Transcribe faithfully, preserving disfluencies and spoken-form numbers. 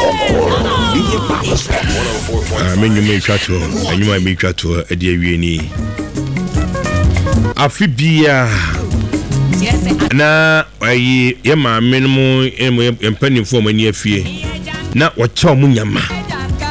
Ah, me nyuma itwato, anyuma me itwato e de awie ni. Afibia na ayi ye ma menum empanimfo mani afie na wo cha omunyama